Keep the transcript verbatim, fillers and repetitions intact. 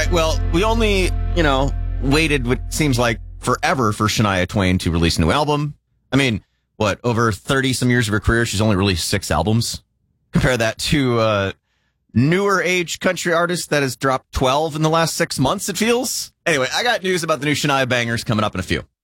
right, well, we only, you know, waited what seems like forever for Shania Twain to release a new album. I mean, what, over thirty some years of her career, she's only released six albums. Compare that to a newer age country artist that has dropped twelve in the last six months, it feels. Anyway, I got news about the new Shania bangers coming up in a few.